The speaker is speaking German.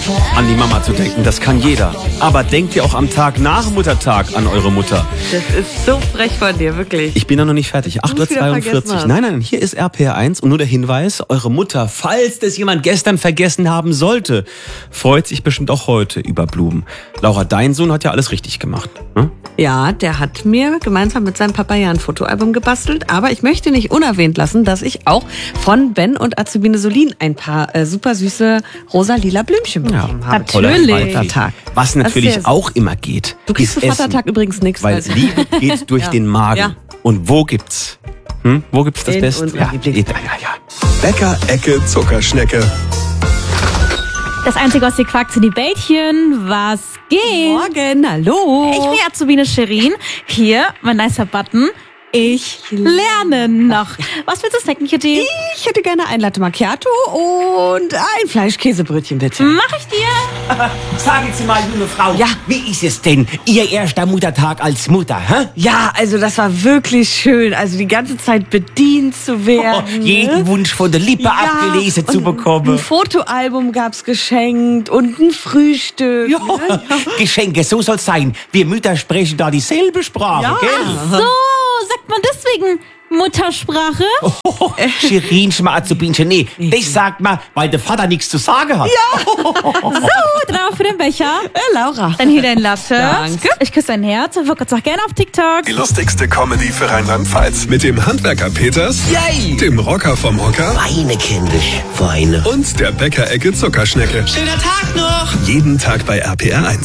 An die Mama zu denken, das kann jeder. Aber denkt ihr auch am Tag nach Muttertag an eure Mutter? Das ist so frech von dir, wirklich. Ich bin ja noch nicht fertig. 8:42 Uhr. Nein, hier ist RPR1 und nur der Hinweis, eure Mutter, falls das jemand gestern vergessen haben sollte, freut sich bestimmt auch heute über Blumen. Laura, dein Sohn hat ja alles richtig gemacht. Ne? Ja, der hat mir gemeinsam mit seinem Papa ja ein Fotoalbum gebastelt, aber ich möchte nicht unerwähnt lassen, dass ich auch von Ben und Azubine Solin ein paar super süße rosa-lila Blümchen bekommen habe. Natürlich. Vatertag. Was natürlich auch immer geht. Du kriegst für Vatertag übrigens nichts. Weil Liebe geht durch den Magen. Ja. Und wo gibt's? Wo gibt's das Beste? Ja. Bäcker-Ecke Zuckerschnecke. Das Einzige, was ihr quakt, sind die Bällchen. Was geht? Morgen, hallo. Ich bin Azubine Shirin. Hier, mein nicer Button. Ich lerne noch. Was willst du snacken, Kitty? Ich hätte gerne ein Latte Macchiato und ein Fleischkäsebrötchen, bitte. Mach ich dir. Sagen Sie mal, junge Frau, ja, wie ist es denn, Ihr erster Muttertag als Mutter, hä? Ja, also das war wirklich schön, also die ganze Zeit bedient zu werden. Jeden Wunsch von der Lippe abgelesen zu bekommen. Ein Fotoalbum gab's geschenkt und ein Frühstück. Ja, Geschenke, so soll's sein. Wir Mütter sprechen da dieselbe Sprache, gell? Ach so, sagt man deswegen Muttersprache? Shirin, Schmarzubinchen, nee, das sagt man, weil der Vater nichts zu sagen hat. Ja. So, drauf für den Becher. Laura. Dann hier dein Latte. Danke. Ich küsse dein Herz und wirke auch gerne auf TikTok. Die lustigste Comedy für Rheinland-Pfalz. Mit dem Handwerker Peters, Yay. Dem Rocker vom Hocker Weine, kindisch, Weine. Und der Bäcker-Ecke Zuckerschnecke. Schöner Tag noch. Jeden Tag bei RPR1.